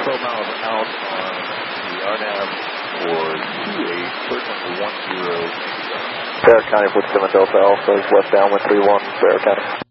12 miles out on the RNAV for 28, clear number 10. Bear County, 47 Delta Alpha is west downwind 31, Bear County.